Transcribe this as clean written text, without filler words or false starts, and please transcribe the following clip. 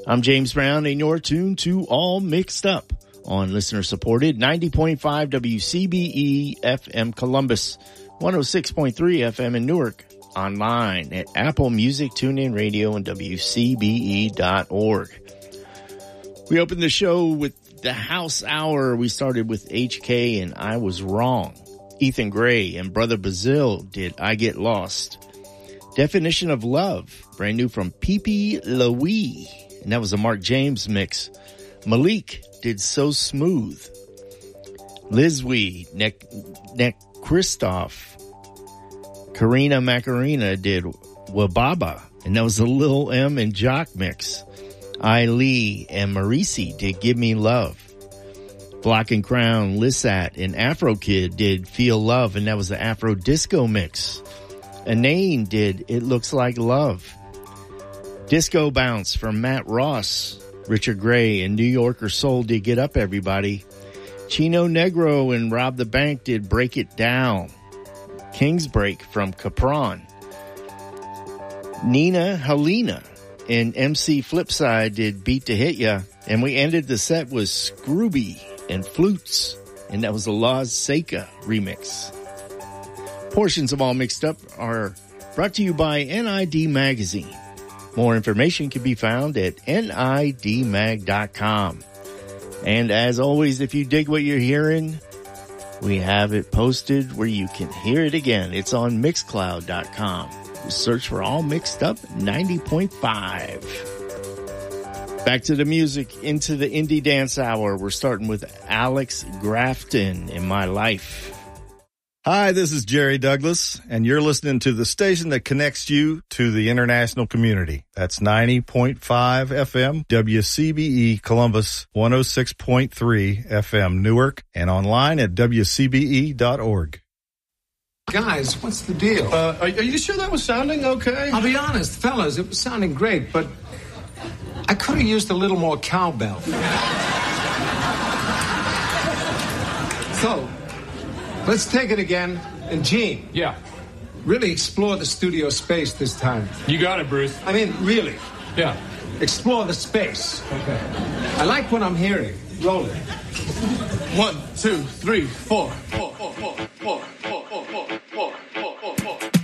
I'm James Brown, and you're tuned to All Mixed Up on listener-supported 90.5 WCBE FM Columbus, 106.3 FM in Newark, online at Apple Music, TuneIn Radio, and WCBE.org. We opened the show with the House Hour. We started with HK and I Was Wrong. Ethan Gray and Brother Brazil did I Get Lost. Definition of Love, brand new from Pepe Louie, and that was a Mark James mix. Malik did So Smooth. Lizwee, Nick Christoph. Karina Macarena did Wababa, and that was a Lil M and Jock mix. Lee and Marisi did Give Me Love. Block and Crown, Lissat, and Afro Kid did Feel Love, and that was the Afro Disco mix. Anane did It Looks Like Love. Disco Bounce from Matt Ross. Richard Gray and New Yorker Soul did Get Up Everybody. Chino Negro and Rob the Bank did Break It Down. King's Break from Capron. Nina Helena and MC Flipside did Beat to Hit Ya. And we ended the set with Scrooby and Flutes, and that was the Las Seca remix. Portions of All Mixed Up are brought to you by NID Magazine. More information can be found at nidmag.com. And as always, if you dig what you're hearing, we have it posted where you can hear it again. It's on Mixcloud.com. Search for All Mixed Up 90.5. Back to the music, into the Indie Dance Hour. We're starting with Alex Grafton, In My Life. Hi, this is Jerry Douglas, and you're listening to the station that connects you to the international community. That's 90.5 FM, WCBE Columbus, 106.3 FM Newark, and online at WCBE.org. Guys, what's the deal? Are you sure that was sounding okay? I'll be honest, fellas, it was sounding great, but I could have used a little more cowbell. So, let's take it again. And Gene. Yeah. Really explore the studio space this time. You got it, Bruce. I mean, really. Yeah. Explore the space. Okay. I like what I'm hearing. Roll it. 1, 2, 3, 4. 4, 4, 4, 4, 4, 4, 4, 4, 4, 4, 4.